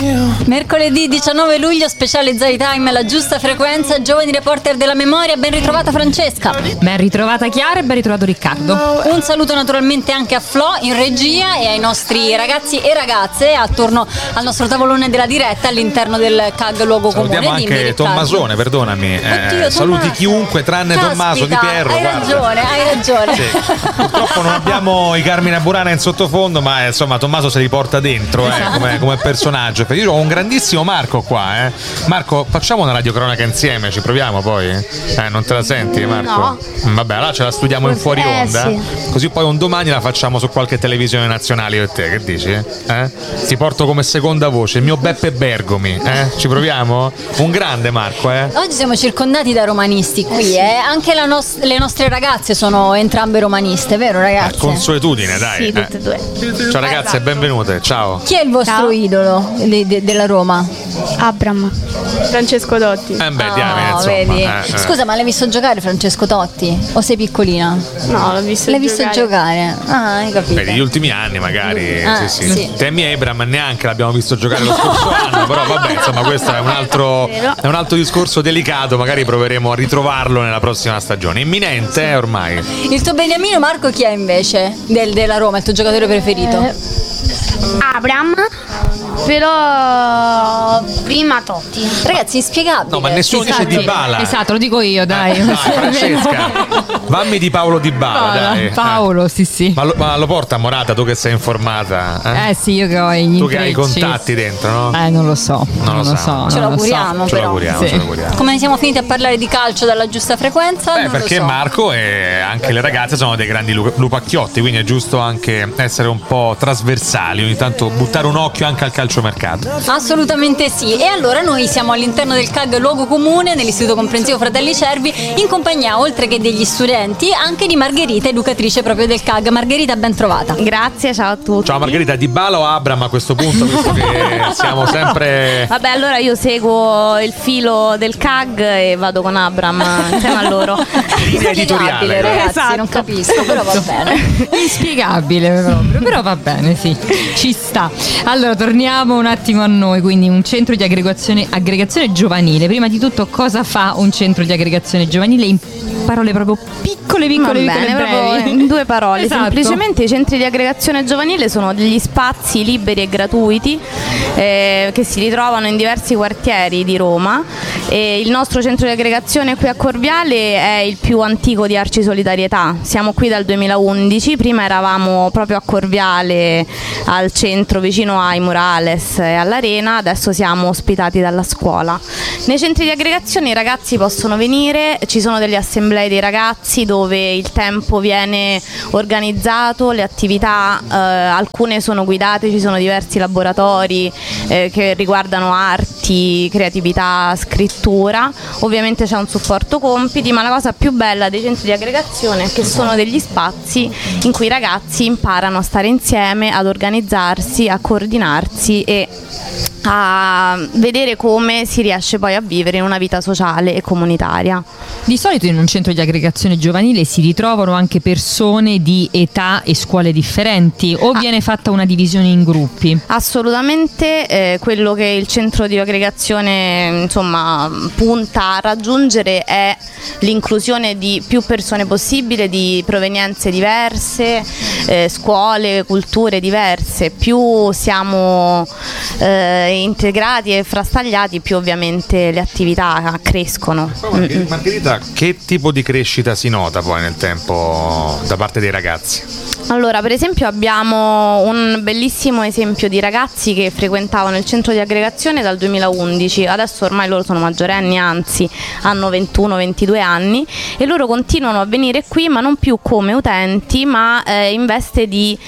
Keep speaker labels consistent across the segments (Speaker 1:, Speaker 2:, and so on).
Speaker 1: Mercoledì 19 luglio, speciale Zoe Time, la giusta frequenza, giovani reporter della memoria. Ben ritrovata Francesca.
Speaker 2: Ben ritrovata Chiara e ben ritrovato Riccardo.
Speaker 1: Un saluto naturalmente anche a Flo in regia e ai nostri ragazzi e ragazze attorno al nostro tavolone della diretta all'interno del CAG Luogo Comune.
Speaker 3: Salutiamo anche Tommasone, perdonami.
Speaker 1: Oddio,
Speaker 3: saluti
Speaker 1: Tommaso.
Speaker 3: chiunque tranne
Speaker 1: Caspita,
Speaker 3: Tommaso Di Pierro.
Speaker 1: Hai ragione.
Speaker 3: Sì. Purtroppo non abbiamo i Carmine Burana in sottofondo, ma insomma Tommaso se li porta dentro come personaggio. Io ho un grandissimo Marco qua. Marco, facciamo una radiocronaca insieme, ci proviamo poi? Non te la senti Marco?
Speaker 4: No.
Speaker 3: Vabbè, allora ce la studiamo in fuori onda,
Speaker 4: sì.
Speaker 3: così poi un domani la facciamo su qualche televisione nazionale io e te, che dici? Ti porto come seconda voce il mio Beppe Bergomi, ci proviamo? Un grande Marco,
Speaker 1: Oggi siamo circondati da romanisti qui, Anche le nostre ragazze sono entrambe romaniste, vero ragazze?
Speaker 3: Consuetudine, dai.
Speaker 4: Sì, tutte e due.
Speaker 3: Ciao ragazze, benvenute, ciao.
Speaker 1: Chi è il vostro idolo della Roma?
Speaker 4: Abram.
Speaker 5: Francesco Totti.
Speaker 3: Diamine, insomma.
Speaker 1: Vedi. Scusa, ma l'hai visto giocare Francesco Totti? O sei piccolina?
Speaker 5: No, l'ho visto
Speaker 1: L'hai visto giocare? Ah, hai capito.
Speaker 3: Beh, negli ultimi anni magari
Speaker 1: sì.
Speaker 3: Temi Abraham neanche l'abbiamo visto giocare lo scorso anno, però vabbè, insomma, questo è un altro discorso delicato, magari proveremo a ritrovarlo nella prossima stagione. Imminente ormai.
Speaker 1: Il tuo beniamino Marco chi è invece della Roma, il tuo giocatore preferito?
Speaker 4: Abram. Però prima Totti.
Speaker 1: Ragazzi, inspiegabile.
Speaker 3: No, ma nessuno dice Dybala.
Speaker 2: Esatto, lo dico io, dai.
Speaker 3: Dai, Francesca, vammi di Paolo Dybala, dai.
Speaker 2: Paolo, sì.
Speaker 3: Ma lo porta Morata, tu che sei informata?
Speaker 2: Sì, io che ho i
Speaker 3: Tu che hai i contatti dentro, no?
Speaker 2: Non lo so.
Speaker 3: Non lo so.
Speaker 1: Ce l'auguriamo,
Speaker 3: Ce
Speaker 1: però.
Speaker 3: l'auguriamo.
Speaker 1: Come ne siamo finiti a parlare di calcio dalla giusta frequenza? Non
Speaker 3: perché
Speaker 1: lo so.
Speaker 3: Marco e anche le ragazze sono dei grandi lupacchiotti, quindi è giusto anche essere un po' trasversali, ogni tanto buttare un occhio anche al calciomercato.
Speaker 1: Assolutamente sì. E allora noi siamo all'interno del CAG Luogo Comune nell'Istituto Comprensivo Fratelli Cervi in compagnia, oltre che degli studenti, anche di Margherita, educatrice proprio del CAG. Margherita, ben trovata.
Speaker 4: Grazie, ciao a tutti.
Speaker 3: Ciao Margherita, Dybala o Abram a questo punto, visto che siamo sempre...
Speaker 4: Vabbè, allora io seguo il filo del CAG e vado con Abram insieme a loro.
Speaker 3: Linea editoriale,
Speaker 1: ragazzi,
Speaker 4: Esatto.
Speaker 1: non capisco, però va bene.
Speaker 2: Inspiegabile proprio, però va bene, sì, ci sta. Allora torniamo un attimo a noi, quindi un centro di aggregazione giovanile. Prima di tutto, cosa fa un centro di aggregazione giovanile in parole proprio piccole
Speaker 4: Va bene, proprio
Speaker 2: brevi?
Speaker 4: in due parole.
Speaker 2: Esatto.
Speaker 4: Semplicemente i centri di aggregazione giovanile sono degli spazi liberi e gratuiti che si ritrovano in diversi quartieri di Roma. E il nostro centro di aggregazione qui a Corviale è il più antico di Arci Solidarietà. Siamo qui dal 2011, prima eravamo proprio a Corviale, al centro vicino ai Morales e all'Arena, adesso siamo ospitati dalla scuola. Nei centri di aggregazione i ragazzi possono venire, ci sono delle assemblee dei ragazzi dove il tempo viene organizzato, le attività alcune sono guidate, ci sono diversi laboratori che riguardano arti, creatività, scrittura. Ovviamente c'è un supporto compiti, ma la cosa più bella dei centri di aggregazione è che sono degli spazi in cui i ragazzi imparano a stare insieme, ad organizzarsi, a coordinarsi e a vedere come si riesce poi a vivere in una vita sociale e comunitaria.
Speaker 2: Di solito in un centro di aggregazione giovanile si ritrovano anche persone di età e scuole differenti o viene fatta una divisione in gruppi?
Speaker 4: Assolutamente, quello che il centro di aggregazione punta a raggiungere è l'inclusione di più persone possibile, di provenienze diverse, scuole, culture diverse. Più siamo integrati e frastagliati, più ovviamente le attività crescono.
Speaker 3: Margherita, che tipo di crescita si nota poi nel tempo da parte dei ragazzi?
Speaker 4: Allora, per esempio abbiamo un bellissimo esempio di ragazzi che frequentavano il centro di aggregazione dal 2011, adesso ormai loro sono maggiorenni, anzi hanno 21-22 anni e loro continuano a venire qui, ma non più come utenti, ma in veste di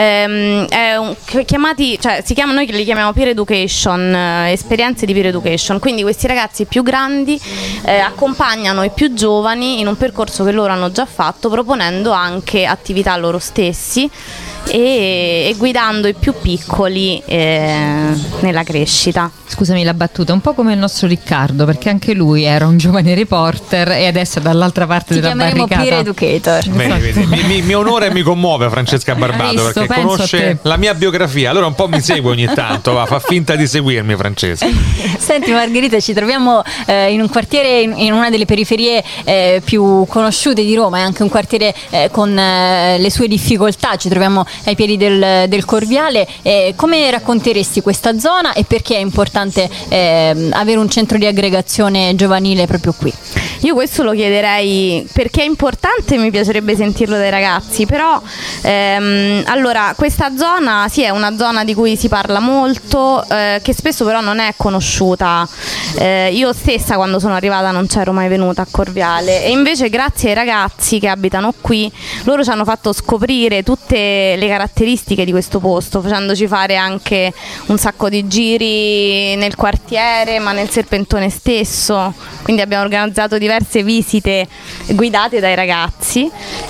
Speaker 4: chiamati, cioè noi li chiamiamo peer education, esperienze di peer education, quindi questi ragazzi più grandi accompagnano i più giovani in un percorso che loro hanno già fatto, proponendo anche attività loro stessi e guidando i più piccoli nella crescita.
Speaker 2: Scusami la battuta, un po' come il nostro Riccardo, perché anche lui era un giovane reporter e adesso è dall'altra parte della
Speaker 1: chiameremo
Speaker 2: barricata.
Speaker 1: peer educator.
Speaker 3: Mi onora e mi commuove Francesca Barbato,
Speaker 2: Visto,
Speaker 3: perché
Speaker 2: penso a
Speaker 3: conosce
Speaker 2: te.
Speaker 3: la mia biografia, allora un po' mi segue ogni tanto, fa finta di seguirmi Francesca.
Speaker 1: Senti Margherita, ci troviamo in un quartiere, in una delle periferie più conosciute di Roma, è anche un quartiere con le sue difficoltà, ci troviamo ai piedi del Corviale. Come racconteresti questa zona e perché è importante avere un centro di aggregazione giovanile proprio qui?
Speaker 4: Io questo lo chiederei perché è importante, mi piacerebbe sentirlo dai ragazzi, però allora questa zona sì è una zona di cui si parla molto, che spesso però non è conosciuta. Io stessa quando sono arrivata non c'ero mai venuta a Corviale e invece grazie ai ragazzi che abitano qui, loro ci hanno fatto scoprire tutte le caratteristiche di questo posto, facendoci fare anche un sacco di giri nel quartiere ma nel Serpentone stesso, quindi abbiamo organizzato diverse visite guidate dai ragazzi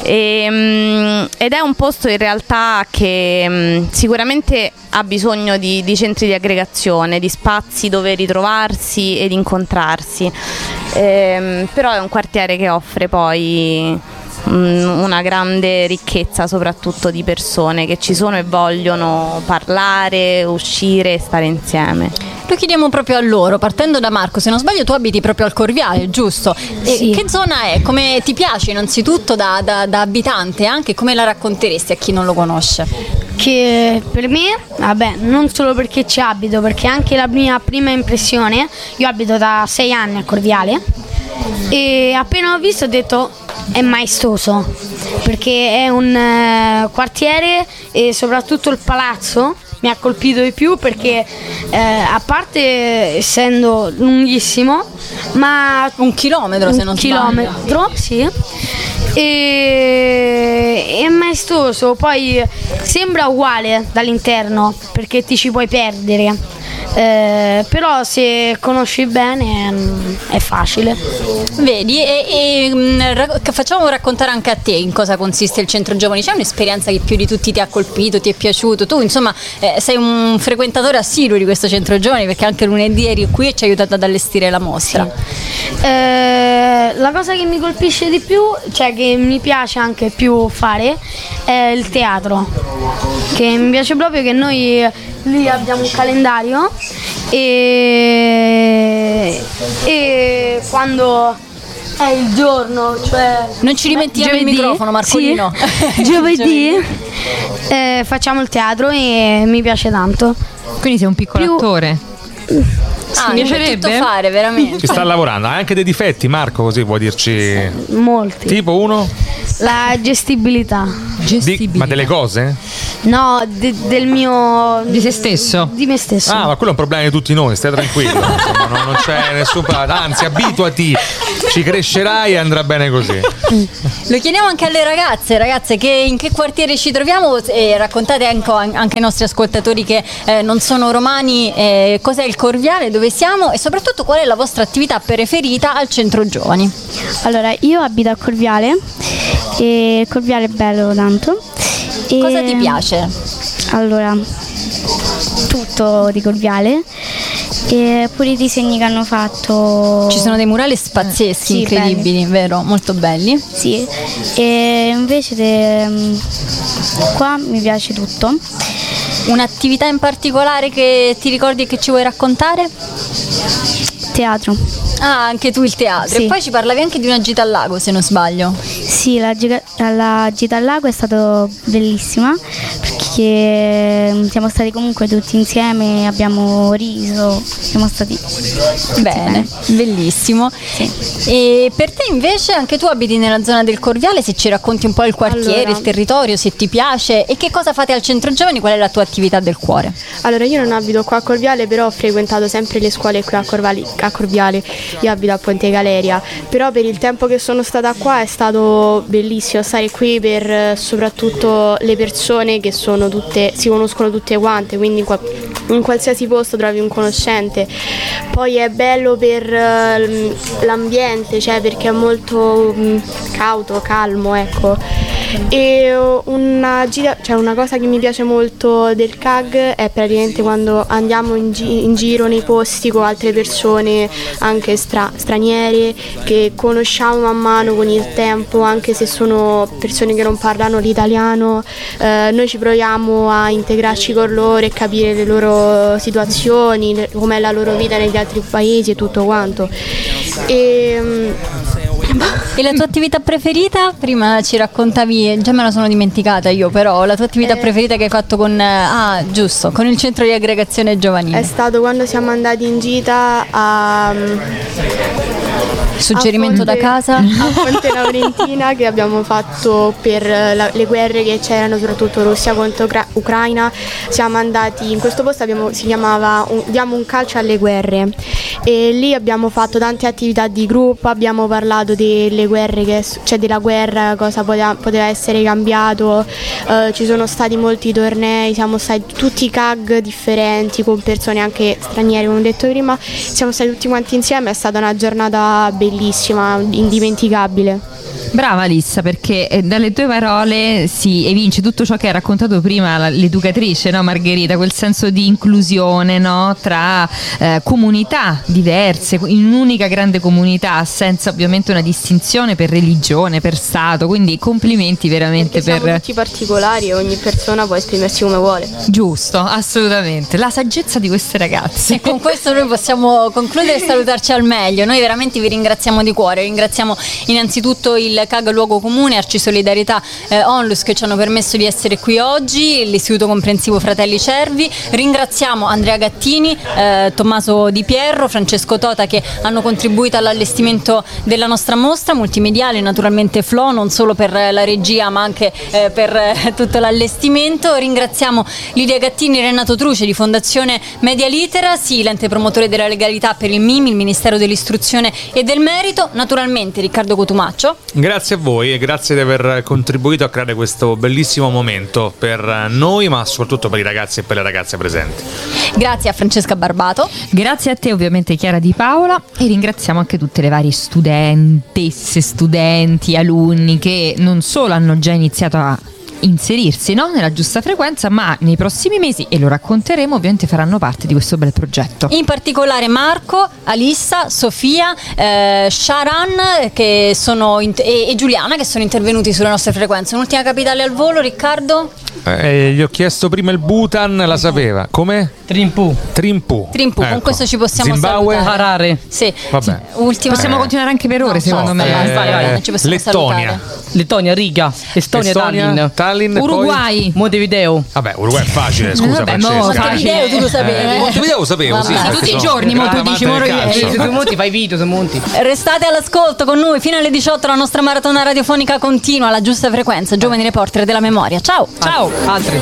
Speaker 4: ed è un posto in realtà che sicuramente ha bisogno di centri di aggregazione, di spazi dove ritrovarsi ed incontrarsi, però è un quartiere che offre poi una grande ricchezza soprattutto di persone che ci sono e vogliono parlare, uscire e stare insieme.
Speaker 1: Lo chiediamo proprio a loro, partendo da Marco, se non sbaglio tu abiti proprio al Corviale, giusto?
Speaker 6: Sì.
Speaker 1: Che zona è? Come ti piace innanzitutto da abitante, anche come la racconteresti a chi non lo conosce?
Speaker 6: Che per me, vabbè, non solo perché ci abito, perché anche la mia prima impressione, io abito da 6 anni a Corviale e appena ho visto ho detto è maestoso, perché è un quartiere e soprattutto il palazzo mi ha colpito di più perché a parte essendo lunghissimo, ma
Speaker 1: 1 chilometro se non sbaglio.
Speaker 6: Sì, e è maestoso, poi sembra uguale dall'interno perché ti ci puoi perdere. Però se conosci bene è facile.
Speaker 1: Vedi, facciamo raccontare anche a te in cosa consiste il centro giovani. C'è un'esperienza che più di tutti ti ha colpito, ti è piaciuto? Tu insomma sei un frequentatore assiduo di questo centro giovani perché anche lunedì eri qui e ci hai aiutato ad allestire la mostra.
Speaker 6: Sì. La cosa che mi colpisce di più, cioè che mi piace anche più fare, è il teatro, che mi piace proprio che noi lì abbiamo un calendario e quando è il giorno, cioè
Speaker 1: non ci rimettiamo il microfono, Marcolino.
Speaker 6: Sì, giovedì facciamo il teatro e mi piace tanto.
Speaker 2: Quindi sei un piccolo attore?
Speaker 1: Mi piacerebbe tutto fare, veramente.
Speaker 3: Ci sta lavorando, ha anche dei difetti Marco, così può dirci
Speaker 6: molti.
Speaker 3: tipo uno?
Speaker 6: La gestibilità.
Speaker 3: Ma delle cose?
Speaker 6: No, del mio...
Speaker 2: Di se stesso?
Speaker 6: Di me stesso.
Speaker 3: Ah, ma quello è un problema di tutti noi, stai tranquillo. Insomma, non c'è nessun problema. Anzi, abituati, ci crescerai e andrà bene così.
Speaker 1: Lo chiediamo anche alle ragazze che in che quartiere ci troviamo e raccontate anche ai nostri ascoltatori che non sono romani cos'è il Corviale, dove siamo e soprattutto qual è la vostra attività preferita al centro giovani.
Speaker 7: Allora, io abito a Corviale e Corviale è bello tanto.
Speaker 1: Cosa ti piace?
Speaker 7: Allora, tutto di Corviale e pure i disegni che hanno fatto.
Speaker 1: Ci sono dei murali pazzeschi,
Speaker 7: sì,
Speaker 1: incredibili,
Speaker 7: belli.
Speaker 1: vero? Molto belli.
Speaker 7: Sì, e invece qua mi piace tutto.
Speaker 1: Un'attività in particolare che ti ricordi e che ci vuoi raccontare?
Speaker 7: Teatro.
Speaker 1: Ah, anche tu il teatro.
Speaker 7: Sì.
Speaker 1: E poi ci parlavi anche di una gita al lago, se non sbaglio.
Speaker 7: Sì, la gita al lago è stata bellissima perché siamo stati comunque tutti insieme, abbiamo riso, siamo stati
Speaker 1: bene, bellissimo.
Speaker 7: Sì.
Speaker 1: E per te invece, anche tu abiti nella zona del Corviale, se ci racconti un po' il quartiere,
Speaker 5: Allora,
Speaker 1: il territorio, se ti piace e che cosa fate al centro giovani, qual è la tua attività del cuore?
Speaker 5: Allora, io non abito qua a Corviale, però ho frequentato sempre le scuole qui a Corviale. Io abito a Ponte Galeria, però per il tempo che sono stata qua è stato bellissimo stare qui per soprattutto le persone che sono tutte, si conoscono tutte quante, quindi in qualsiasi posto trovi un conoscente. Poi è bello per l'ambiente, cioè perché è molto cauto, calmo, ecco. E una cosa che mi piace molto del CAG è praticamente quando andiamo in giro nei posti con altre persone, anche straniere, che conosciamo man mano con il tempo, anche se sono persone che non parlano l'italiano, noi ci proviamo a integrarci con loro e capire le loro situazioni, com'è la loro vita negli altri paesi e tutto quanto. E
Speaker 1: la tua attività preferita? Prima ci raccontavi, già me la sono dimenticata io, però la tua attività preferita che hai fatto con il centro di aggregazione giovanile?
Speaker 5: È stato quando siamo andati in gita a
Speaker 1: suggerimento da casa?
Speaker 5: A Fonte Laurentina, che abbiamo fatto per le guerre che c'erano, soprattutto Russia contro Ucraina. Siamo andati in questo posto, si chiamava Diamo un calcio alle guerre, e lì abbiamo fatto tante attività di gruppo, abbiamo parlato delle guerre, della guerra, cosa poteva essere cambiato, ci sono stati molti tornei, siamo stati tutti CAG differenti con persone anche straniere, come ho detto prima, siamo stati tutti quanti insieme, è stata una giornata bellissima, indimenticabile.
Speaker 2: Brava Alissa, perché dalle tue parole si evince tutto ciò che ha raccontato prima l'educatrice, no, Margherita, quel senso di inclusione, no, tra comunità diverse in un'unica grande comunità, senza ovviamente una distinzione per religione, per stato, quindi complimenti veramente.
Speaker 5: Perché siamo tutti particolari e ogni persona può esprimersi come vuole.
Speaker 2: Giusto, assolutamente, la saggezza di queste ragazze.
Speaker 1: E con questo noi possiamo concludere e salutarci al meglio. Noi veramente vi ringraziamo di cuore, ringraziamo innanzitutto il CAG Luogo Comune, Arci Solidarietà, Onlus, che ci hanno permesso di essere qui oggi, l'Istituto Comprensivo Fratelli Cervi. Ringraziamo Andrea Gattini, Tommaso Di Pierro, Francesco Tota, che hanno contribuito all'allestimento della nostra mostra multimediale, naturalmente Flo, non solo per la regia ma anche per tutto l'allestimento. Ringraziamo Lidia Gattini e Renato Truce di Fondazione Media Literacy, l'ente promotore della legalità per il MIMI, il Ministero dell'Istruzione e del Merito, naturalmente Riccardo Cotumaccio.
Speaker 3: Grazie a voi e grazie di aver contribuito a creare questo bellissimo momento per noi, ma soprattutto per i ragazzi e per le ragazze presenti.
Speaker 1: Grazie a Francesca Barbato.
Speaker 2: Grazie a te ovviamente Chiara Di Paola, e ringraziamo anche tutte le varie studentesse, studenti, alunni che non solo hanno già iniziato a inserirsi, no, nella giusta frequenza, ma nei prossimi mesi, e lo racconteremo, ovviamente faranno parte di questo bel progetto.
Speaker 1: In particolare Marco, Alissa, Sofia, Sharan e Giuliana, che sono intervenuti sulle nostre frequenze. Un'ultima capitale al volo, Riccardo?
Speaker 3: Gli ho chiesto prima il Bhutan, la sapeva. Come?
Speaker 8: Trimpu.
Speaker 3: Ecco.
Speaker 1: Con questo ci possiamo
Speaker 3: Zimbabwe,
Speaker 1: salutare.
Speaker 8: Harare.
Speaker 1: Sì.
Speaker 3: Vabbè.
Speaker 2: Possiamo continuare anche per ore, secondo me.
Speaker 1: Vai, ci possiamo salutare.
Speaker 8: Lettonia, Riga. Estonia, Tallinn.
Speaker 2: Uruguay.
Speaker 8: Poi Montevideo.
Speaker 3: Vabbè, Uruguay è facile, scusa, Francesca.
Speaker 1: Montevideo tu lo sapevi?
Speaker 3: Montevideo lo sapevo, sì.
Speaker 2: Tutti i giorni, mo tu dici,
Speaker 8: Sui monti fai video, sui monti.
Speaker 1: Restate all'ascolto con noi fino alle 18, la nostra maratona radiofonica continua alla giusta frequenza. Giovani Reporter della Memoria. Ciao.
Speaker 2: Ciao.
Speaker 8: Altri.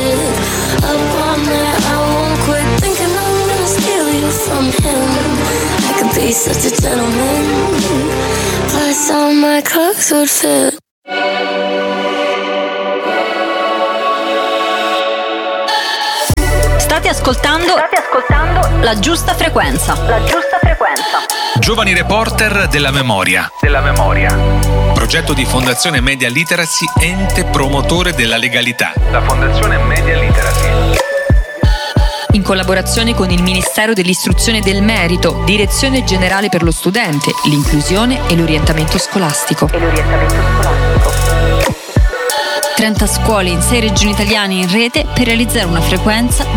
Speaker 1: State ascoltando la giusta frequenza.
Speaker 9: Giovani Reporter della Memoria. Progetto di Fondazione Media Literacy, ente promotore della legalità. La Fondazione Media Literacy.
Speaker 2: In collaborazione con il Ministero dell'Istruzione e del Merito, Direzione Generale per lo Studente, l'Inclusione e l'Orientamento Scolastico. 30 scuole in 6 regioni italiane in rete per realizzare una frequenza